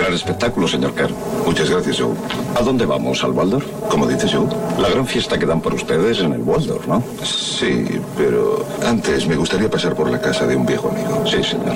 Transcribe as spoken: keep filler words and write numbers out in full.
gran espectáculo, señor Kern. Muchas gracias, Joe. ¿A dónde vamos? ¿Al Waldorf? ¿Cómo dices, Joe? La gran fiesta que dan por ustedes en el Waldorf, ¿no? Sí, pero antes me gustaría pasar por la casa de un viejo amigo. Sí, señor.